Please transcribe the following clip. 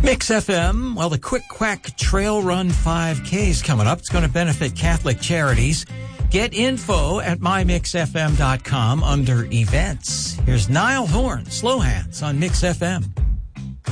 Mix FM, well, the Quick Quack Trail Run 5K is coming up. It's going to benefit Catholic Charities. Get info at mymixfm.com under events. Here's Niall Horn, Slow Hands on Mix FM.